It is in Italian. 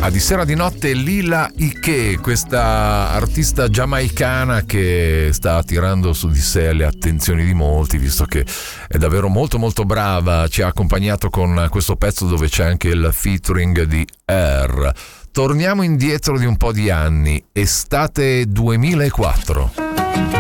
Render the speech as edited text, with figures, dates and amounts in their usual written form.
di sera di notte Lila Ike, questa artista giamaicana che sta attirando su di sé le attenzioni di molti, visto che è davvero molto molto brava. Ci ha accompagnato con questo pezzo dove c'è anche il featuring di Air. Torniamo indietro di un po' di anni, estate 2004.